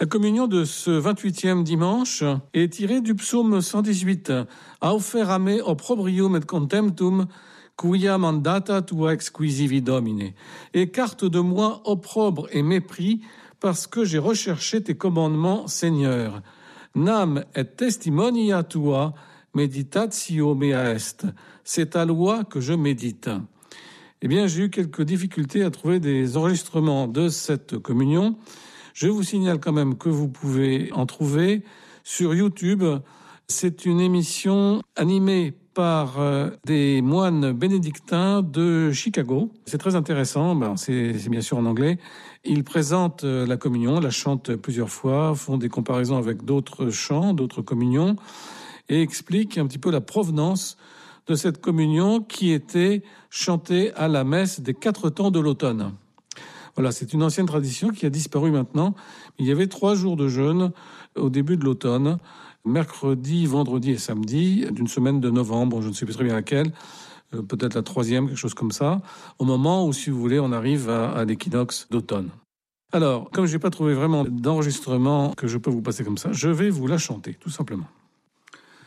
La communion de ce 28e dimanche est tirée du psaume 118. Auferame opprobrium et contemptum, quia mandata tua exquisivi domine. Écarte de moi opprobre et mépris, parce que j'ai recherché tes commandements, Seigneur. Nam et testimonia tua, meditatio mea est. C'est ta loi que je médite. Eh bien, j'ai eu quelques difficultés à trouver des enregistrements de cette communion. Je vous signale quand même que vous pouvez en trouver sur YouTube. C'est une émission animée par des moines bénédictins de Chicago. C'est très intéressant, c'est bien sûr en anglais. Ils présentent la communion, la chantent plusieurs fois, font des comparaisons avec d'autres chants, d'autres communions, et expliquent un petit peu la provenance de cette communion qui était chantée à la messe des 4 temps de l'automne. Voilà, c'est une ancienne tradition qui a disparu maintenant. Il y avait 3 jours de jeûne au début de l'automne, mercredi, vendredi et samedi, d'une semaine de novembre, je ne sais plus très bien laquelle, peut-être la 3e, quelque chose comme ça, au moment où, si vous voulez, on arrive à l'équinoxe d'automne. Alors, comme je n'ai pas trouvé vraiment d'enregistrement que je peux vous passer comme ça, je vais vous la chanter, tout simplement.